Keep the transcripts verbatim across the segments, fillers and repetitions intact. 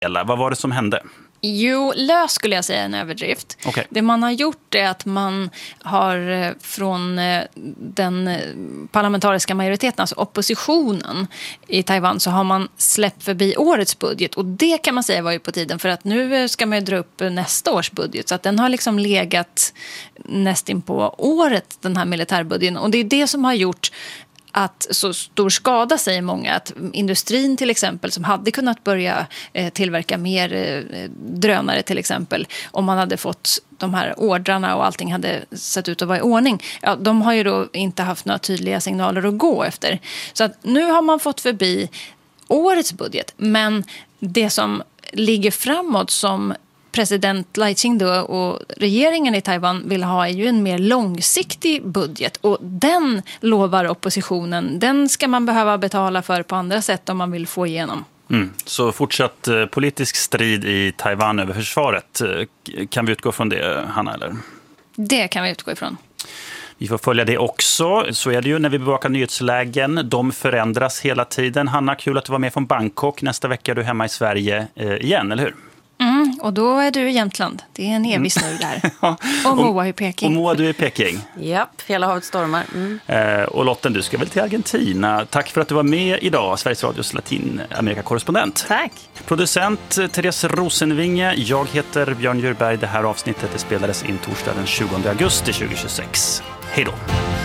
Eller vad var det som hände? Jo, lös skulle jag säga en överdrift. Okay. Det man har gjort är att man har från den parlamentariska majoriteten, alltså oppositionen i Taiwan, så har man släppt förbi årets budget. Och det kan man säga var ju på tiden, för att nu ska man ju dra upp nästa års budget. Så att den har liksom legat nästin på året, den här militärbudgeten. Och det är det som har gjort att så stor skada, säger många, att industrin till exempel som hade kunnat börja eh, tillverka mer eh, drönare till exempel, om man hade fått de här ordrarna och allting hade sett ut att vara i ordning, ja, de har ju då inte haft några tydliga signaler att gå efter. Så att nu har man fått förbi årets budget, men det som ligger framåt som president Lai Ching-te och regeringen i Taiwan vill ha är ju en mer långsiktig budget, och den lovar oppositionen, den ska man behöva betala för på andra sätt om man vill få igenom. Mm. Så fortsatt eh, politisk strid i Taiwan över försvaret. Kan vi utgå från det, Hanna, eller? Det kan vi utgå ifrån. Vi får följa det också. Så är det ju när vi bevakar nyhetslägen. De förändras hela tiden. Hanna, kul att du var med från Bangkok. Nästa vecka är du hemma i Sverige eh, igen, eller hur? Mm, och då är du i Jämtland. Det är en evig snurr där. ja. Och Moa i Peking. Och Moa, du är i Peking. Japp, hela havet stormar. Mm. Eh, och Lotten, du ska väl till Argentina. Tack för att du var med idag, Sveriges Radios Latinamerika-korrespondent. Tack. Producent Therese Rosenvinge. Jag heter Björn Djurberg. Det här avsnittet det spelades in torsdag den tjugonde augusti tjugohundratjugosex. Hej då.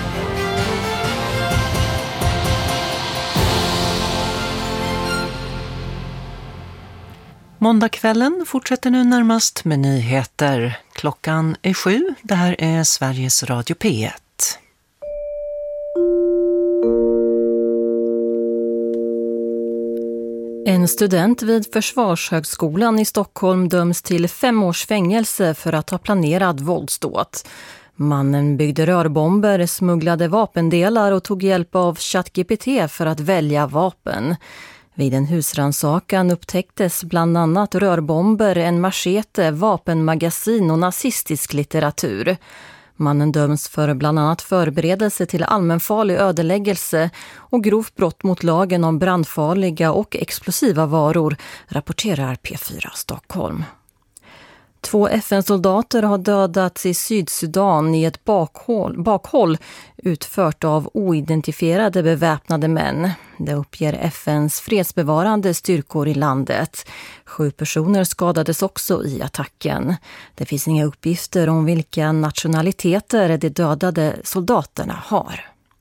Måndagskvällen fortsätter nu närmast med nyheter. Klockan är sju. Det här är Sveriges Radio P ett. En student vid Försvarshögskolan i Stockholm döms till fem års fängelse för att ha planerat våldsdåd. Mannen byggde rörbomber, smugglade vapendelar och tog hjälp av ChatGPT för att välja vapen. Vid en husrannsakan upptäcktes bland annat rörbomber, en machete, vapenmagasin och nazistisk litteratur. Mannen döms för bland annat förberedelse till allmänfarlig ödeläggelse och grovt brott mot lagen om brandfarliga och explosiva varor, rapporterar P fyra Stockholm. Två F N-soldater har dödats i Sydsudan i ett bakhåll, bakhåll utfört av oidentifierade beväpnade män. Det uppger F N:s fredsbevarande styrkor i landet. Sju personer skadades också i attacken. Det finns inga uppgifter om vilka nationaliteter de dödade soldaterna har.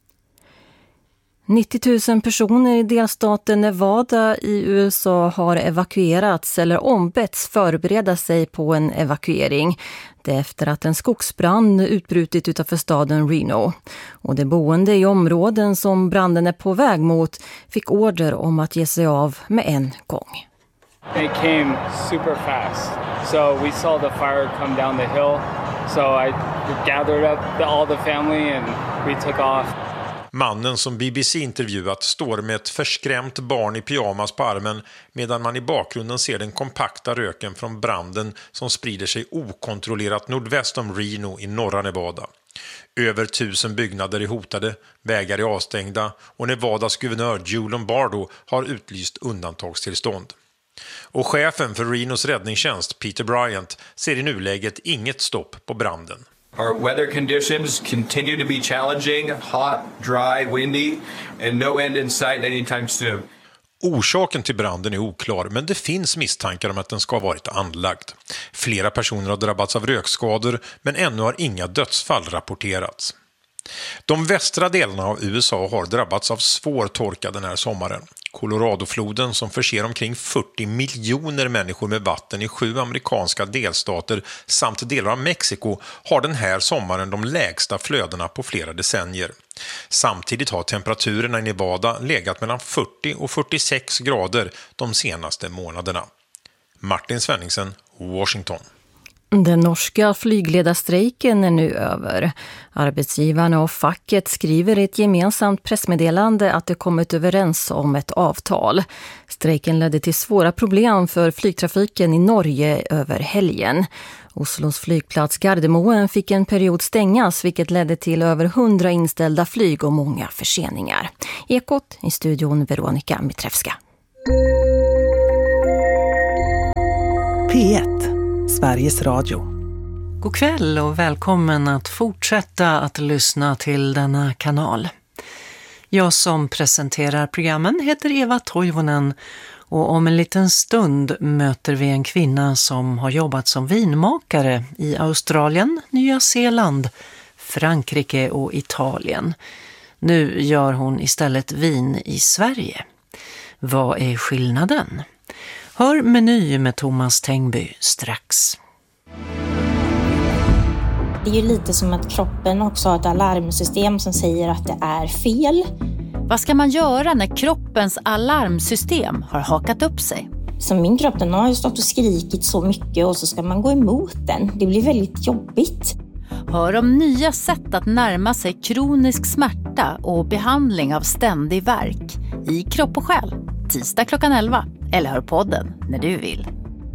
nittio tusen personer i delstaten Nevada i U S A har evakuerats eller ombetts förbereda sig på en evakuering. Det är efter att en skogsbrand utbrutit utanför staden Reno. Och de boende i områden som branden är på väg mot fick order om att ge sig av med en gång. It came super fast. So we saw the fire come down the hill. So I gathered up the, all the family and we took off. Mannen som B B C intervjuat står med ett förskrämt barn i pyjamas på armen medan man i bakgrunden ser den kompakta röken från branden som sprider sig okontrollerat nordväst om Reno i norra Nevada. Över tusen byggnader är hotade, vägar är avstängda och Nevadas guvernör Joe Lombardo har utlyst undantagstillstånd. Och chefen för Renos räddningstjänst Peter Bryant ser i nuläget inget stopp på branden. Our weather conditions continue to be challenging, hot, dry, windy, and no end in sight anytime soon. Orsaken till branden är oklar, men det finns misstankar om att den ska ha varit anlagd. Flera personer har drabbats av rökskador, men ännu har inga dödsfall rapporterats. De västra delarna av U S A har drabbats av svår torka den här sommaren. Coloradofloden som förser omkring fyrtio miljoner människor med vatten i sju amerikanska delstater samt delar av Mexiko har den här sommaren de lägsta flödena på flera decennier. Samtidigt har temperaturerna i Nevada legat mellan fyrtio och fyrtiosex grader de senaste månaderna. Martin Svenningsen, Washington. Den norska flygledarstrejken är nu över. Arbetsgivarna och facket skriver i ett gemensamt pressmeddelande att de kommit överens om ett avtal. Strejken ledde till svåra problem för flygtrafiken i Norge över helgen. Oslos flygplats Gardermoen fick en period stängas vilket ledde till över hundra inställda flyg och många förseningar. Ekot i studion Veronica Mitrevska. P ett, Sveriges Radio. God kväll och välkommen att fortsätta att lyssna till denna kanal. Jag som presenterar programmen heter Eva Toivonen och om en liten stund möter vi en kvinna som har jobbat som vinmakare i Australien, Nya Zeeland, Frankrike och Italien. Nu gör hon istället vin i Sverige. Vad är skillnaden? Hör Meny med Thomas Tengby strax. Det är ju lite som att kroppen också har ett alarmsystem som säger att det är fel. Vad ska man göra när kroppens alarmsystem har hakat upp sig? Så min kropp, den har ju stått och skrikit så mycket och så ska man gå emot den. Det blir väldigt jobbigt. Hör om nya sätt att närma sig kronisk smärta och behandling av ständig värk i Kropp och själ. Tisdag klockan elva. Eller hör podden när du vill.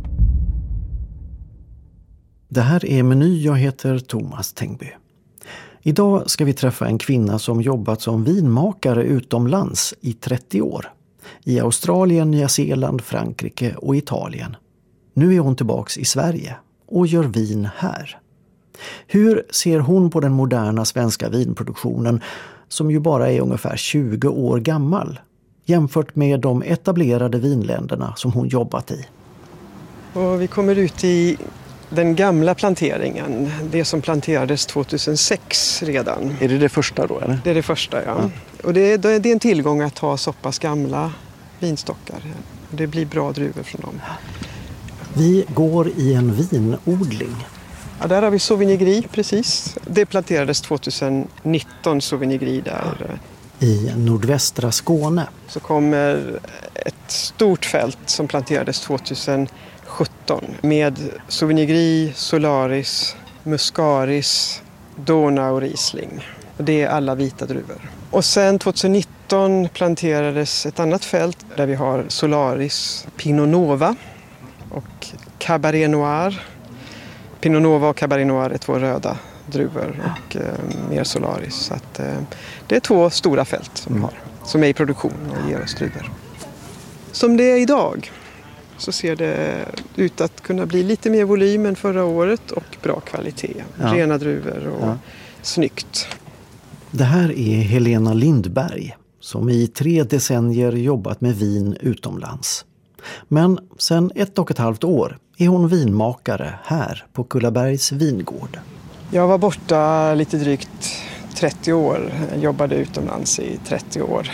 Det här är Meny, jag heter Thomas Tengby. Idag ska vi träffa en kvinna som jobbat som vinmakare utomlands i trettio år. I Australien, Nya Zeeland, Frankrike och Italien. Nu är hon tillbaks i Sverige och gör vin här. Hur ser hon på den moderna svenska vinproduktionen som ju bara är ungefär tjugo år gammal jämfört med de etablerade vinländerna som hon jobbat i? Och vi kommer ut i den gamla planteringen, det som planterades tjugohundrasex redan. Är det det första då, eller? Det är det första, ja. ja. Och det är, det är en tillgång att ha så pass gamla vinstockar. Det blir bra druvor från dem. Vi går i en vinodling. Ja, där har vi Sauvignon Gris, precis. Det planterades tjugonitton, Sauvignon Gris där. I nordvästra Skåne. Så kommer ett stort fält som planterades tjugosjutton med Sauvignon Gris, Solaris, Muscaris, Donau och Riesling. Det är alla vita druvor. Och sen tjugonitton planterades ett annat fält där vi har Solaris, Pinot Nova och Cabernet Noir. Pinot Nova och Cabernet Noir är två röda druvor och eh, mer Solaris. Så att, eh, det är två stora fält som vi har, som är i produktion och ger oss druvor. Som det är idag så ser det ut att kunna bli lite mer volym än förra året och bra kvalitet. Ja. Rena druvor och ja. Snyggt. Det här är Helena Lindberg som i tre decennier jobbat med vin utomlands. Men sedan ett och ett halvt år är hon vinmakare här på Kullabergs vingård. Jag var borta lite drygt trettio år. Jag jobbade utomlands i trettio år.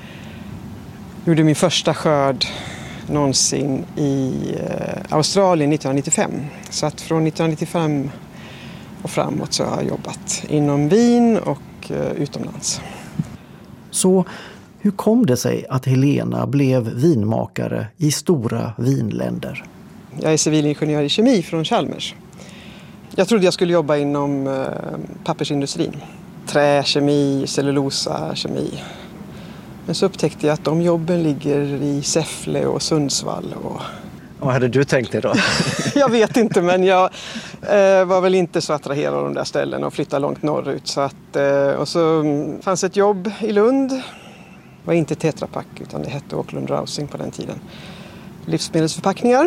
Gjorde min första skörd någonsin i Australien nittonhundranittiofem. Så att från nittonhundranittiofem och framåt så har jag jobbat inom vin och utomlands. Så hur kom det sig att Helena blev vinmakare i stora vinländer? Jag är civilingenjör i kemi från Chalmers. Jag trodde jag skulle jobba inom eh, pappersindustrin. Träkemi, cellulosa, kemi. Men så upptäckte jag att de jobben ligger i Säffle och Sundsvall. Och... Vad hade du tänkt dig då? Jag vet inte, men jag eh, var väl inte så attraherad av de där ställena och flyttade långt norrut. Så att, eh, och så fanns ett jobb i Lund. Det var inte Tetra Pak utan det hette Åkerlund Rausing på den tiden. Livsmedelsförpackningar.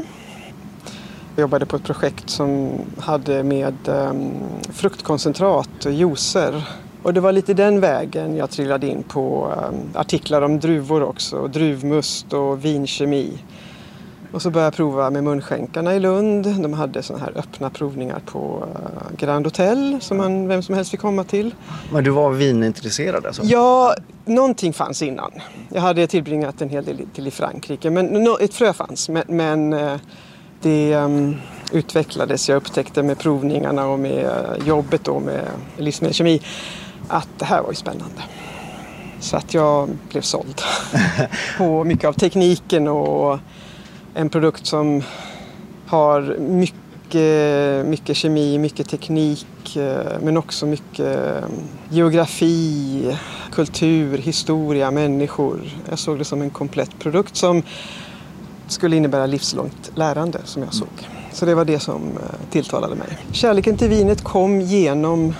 Jag jobbade på ett projekt som hade med um, fruktkoncentrat och juicer. Och det var lite den vägen jag trillade in på um, artiklar om druvor också. Och druvmust och vinkemi. Och så började jag prova med munskänkarna i Lund. De hade såna här öppna provningar på uh, Grand Hotel som man, vem som helst fick komma till. Men du var vinintresserad alltså? Ja, någonting fanns innan. Jag hade tillbringat en hel del till i Frankrike. Men no, ett frö fanns. Men... men uh, Det um, utvecklades, jag upptäckte med provningarna och med uh, jobbet och med livsmedelskemi att det här var ju spännande. Så att jag blev såld på mycket av tekniken och en produkt som har mycket, mycket kemi, mycket teknik uh, men också mycket um, geografi, kultur, historia, människor. Jag såg det som en komplett produkt som skulle innebära livslångt lärande som jag såg. Så det var det som tilltalade mig. Kärleken till vinet kom genom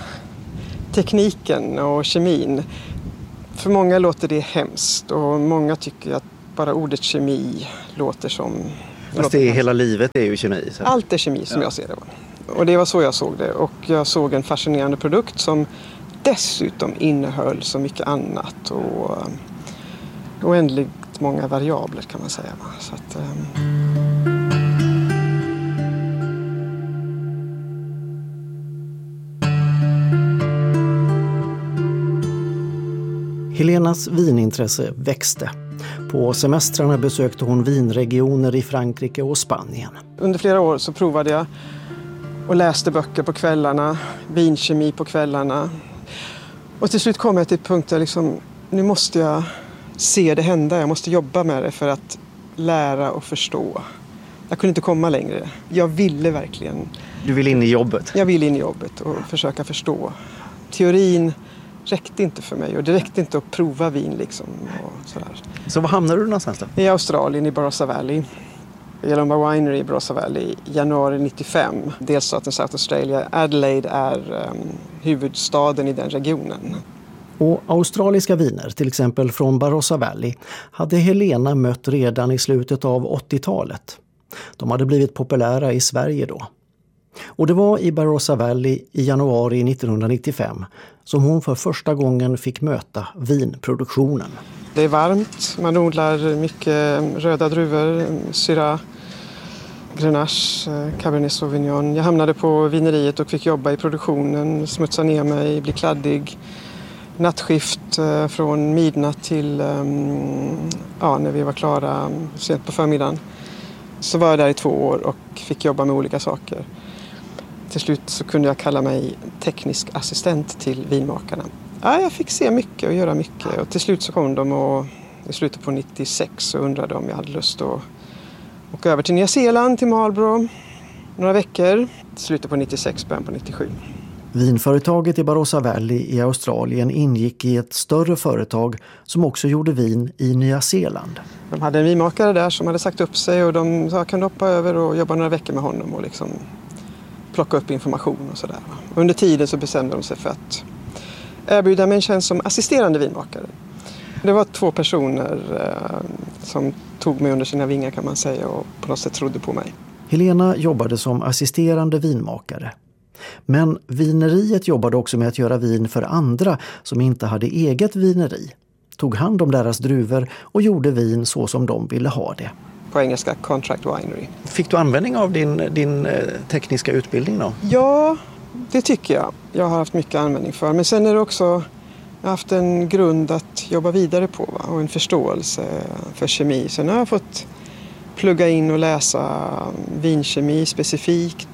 tekniken och kemin. För många låter det hemskt och många tycker att bara ordet kemi låter som Fast det är hela livet är ju kemi. Så. Allt är kemi som ja. jag ser det. Och det var så jag såg det. Och jag såg en fascinerande produkt som dessutom innehöll så mycket annat. Och oändligt många variabler kan man säga. Så att, um... Helenas vinintresse växte. På semestrarna besökte hon vinregioner i Frankrike och Spanien. Under flera år så provade jag och läste böcker på kvällarna, vinkemi på kvällarna. Och till slut kom jag till ett punkt där liksom, nu måste jag se det hända. Jag måste jobba med det för att lära och förstå. Jag kunde inte komma längre. Jag ville verkligen... Du vill in i jobbet? Jag ville in i jobbet och försöka förstå. Teorin räckte inte för mig och det räckte inte att prova vin liksom och sådär. Så var hamnade du någonstans då? I Australien, i Barossa Valley. Yalumba Winery i Barossa Valley i januari nittiofem. Delstaten South Australia. Adelaide är um, huvudstaden i den regionen. Och australiska viner, till exempel från Barossa Valley, hade Helena mött redan i slutet av åttiotalet. De hade blivit populära i Sverige då. Och det var i Barossa Valley i januari nittonhundranittiofem som hon för första gången fick möta vinproduktionen. Det är varmt, man odlar mycket röda druvor, Syrah, Grenache, Cabernet Sauvignon. Jag hamnade på vineriet och fick jobba i produktionen, smutsa ner mig, bli kladdig. Nattskift från midnatt till ja, när vi var klara sent på förmiddagen. Så var jag där i två år och fick jobba med olika saker. Till slut så kunde jag kalla mig teknisk assistent till vinmakarna. Ja, jag fick se mycket och göra mycket. Och till slut så kom de och i slutet på nittiosex och undrade om jag hade lust att åka över till Nya Zeeland, till Marlborough, några veckor. Till slutet på nittiosex, början på nittiosju. Vinföretaget i Barossa Valley i Australien ingick i ett större företag som också gjorde vin i Nya Zeeland. De hade en vinmakare där som hade sagt upp sig och de sa kan du hoppa över och jobba några veckor med honom och liksom plocka upp information och sådär. Under tiden så bestämde de sig för att erbjuda mig en tjänst som assisterande vinmakare. Det var två personer eh, som tog mig under sina vingar kan man säga och på något sätt trodde på mig. Helena jobbade som assisterande vinmakare. Men vineriet jobbade också med att göra vin för andra som inte hade eget vineri. Tog hand om deras druvor och gjorde vin så som de ville ha det. På engelska contract winery. Fick du användning av din, din tekniska utbildning då? Ja, det tycker jag. Jag har haft mycket användning för. Men sen är det också, jag har haft en grund att jobba vidare på va? Och en förståelse för kemi. Sen har jag fått plugga in och läsa vinkemi specifikt.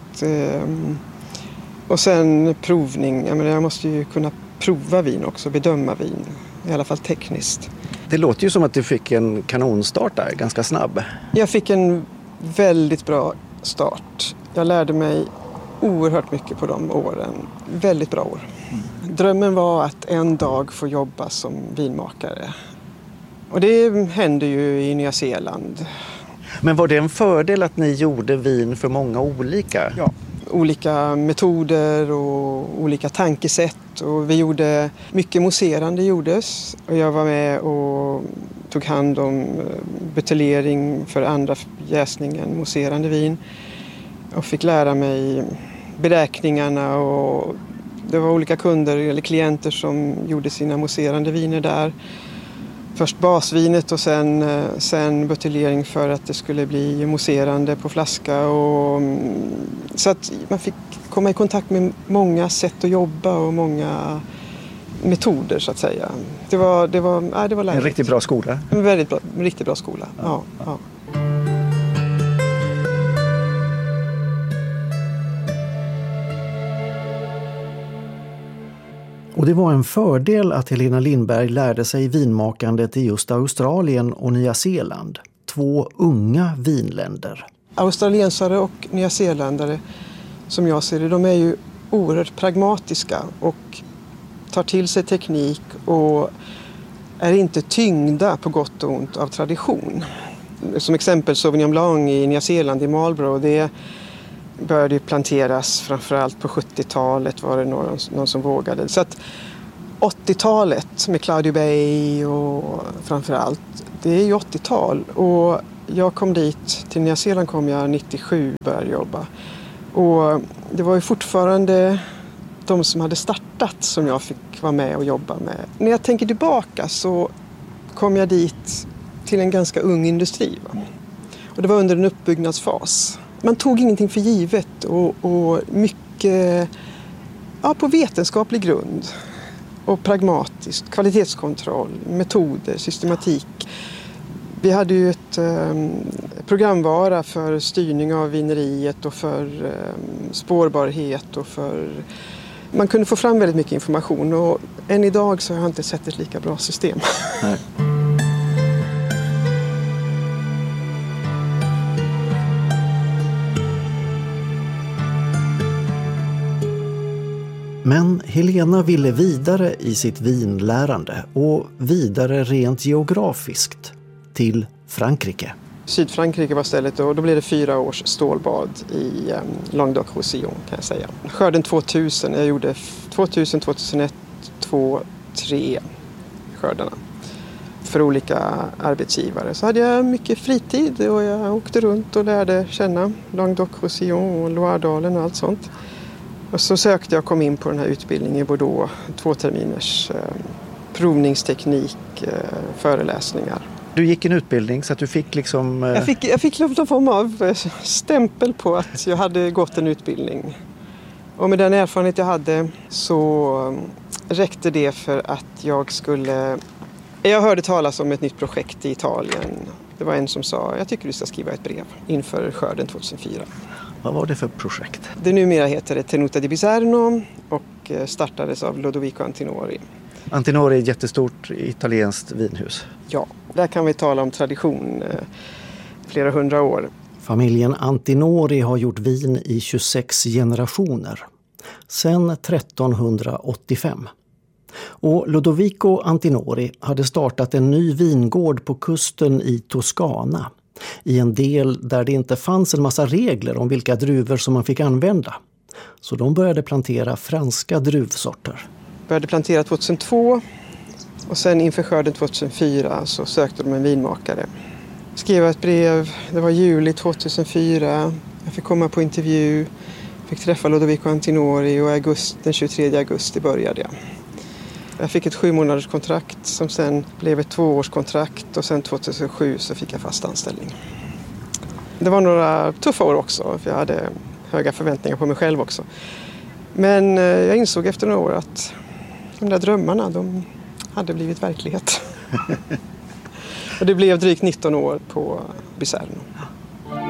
Och sen provning. Jag menar, jag måste ju kunna prova vin också, bedöma vin. I alla fall tekniskt. Det låter ju som att du fick en kanonstart där, ganska snabb. Jag fick en väldigt bra start. Jag lärde mig oerhört mycket på de åren. Väldigt bra år. Mm. Drömmen var att en dag få jobba som vinmakare. Och det hände ju i Nya Zeeland. Men var det en fördel att ni gjorde vin för många olika? Ja. Olika metoder och olika tankesätt och vi gjorde mycket mousserande gjordes och jag var med och tog hand om buteljering för andra jäsning än mousserande vin och fick lära mig beräkningarna och det var olika kunder eller klienter som gjorde sina mousserande viner där. Först basvinet och sen, sen buteljering för att det skulle bli mousserande på flaska. Och, så att man fick komma i kontakt med många sätt att jobba och många metoder så att säga. Det var, det var, nej, det var lärligt. En riktigt bra skola. En väldigt bra, en riktigt bra skola, ja. ja, ja. Och det var en fördel att Helena Lindberg lärde sig vinmakandet i just Australien och Nya Zeeland. Två unga vinländer. Australiensare och nyzeeländare som jag ser det, de är ju oerhört pragmatiska och tar till sig teknik och är inte tyngda på gott och ont av tradition. Som exempel Sauvignon Blanc i Nya Zeeland i Marlborough, det började planteras framförallt på sjuttiotalet var det någon, någon som vågade. Så att åttiotalet med Cloudy Bay och framförallt, det är ju åttiotal och Jag kom dit, till Nya Zeeland kom jag nittiosju och började jobba. Och det var ju fortfarande de som hade startat som jag fick vara med och jobba med. När jag tänker tillbaka så kom jag dit till en ganska ung industri. Va? Och det var under en uppbyggnadsfas. Man tog ingenting för givet och, och mycket ja, på vetenskaplig grund. Och pragmatiskt, kvalitetskontroll, metoder, systematik. Vi hade ju ett eh, programvara för styrning av vineriet och för eh, spårbarhet och för... Man kunde få fram väldigt mycket information och än idag så har jag inte sett ett lika bra system. Nej. Men Helena ville vidare i sitt vinlärande och vidare rent geografiskt till Frankrike. Sydfrankrike var stället och då blev det fyra års stålbad i um, Languedoc-Roussillon kan jag säga. Skörden tvåtusen, jag gjorde tvåtusen, tvåtusenett, två, tre skördarna för olika arbetsgivare. Så hade jag mycket fritid och jag åkte runt och lärde känna Languedoc-Roussillon och Loiredalen och allt sånt. Och så sökte jag och kom in på den här utbildningen i Bordeaux, två terminers eh, provningsteknik, eh, föreläsningar. Du gick en utbildning så att du fick liksom... Eh... Jag fick, jag fick någon form av stämpel på att jag hade gått en utbildning. Och med den erfarenhet jag hade så räckte det för att jag skulle... Jag hörde talas om ett nytt projekt i Italien. Det var en som sa, jag tycker du ska skriva ett brev inför skörden tvåtusenfyra. Vad var det för projekt? Det numera heter det Tenuta di Biserno och startades av Lodovico Antinori. Antinori är ett jättestort italienskt vinhus. Ja, där kan vi tala om tradition flera hundra år. Familjen Antinori har gjort vin i tjugosex generationer, sedan trettonhundraåttiofem. Och Lodovico Antinori hade startat en ny vingård på kusten i Toscana, i en del där det inte fanns en massa regler om vilka druvor som man fick använda. Så de började plantera franska druvsorter. Började plantera tvåtusentvå och sen inför skörden tvåtusenfyra så sökte de en vinmakare. Skrev ett brev, det var juli tvåtusenfyra, jag fick komma på intervju, fick träffa Lodovico Antinori och augusti, den tjugotredje augusti började jag. Jag fick ett sju månaders kontrakt som sen blev ett tvåårskontrakt och sen tvåtusensju så fick jag fast anställning. Det var några tuffa år också för jag hade höga förväntningar på mig själv också. Men jag insåg efter några år att de där drömmarna, de hade blivit verklighet. Och det blev drygt nitton år på Biserno.